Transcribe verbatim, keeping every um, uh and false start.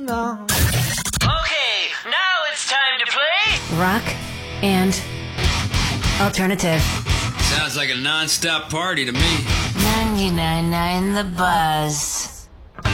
on. Okay, now it's time to play Rock and Alternative. Sounds like a non-stop party to me. ninety-nine point nine The Buzz.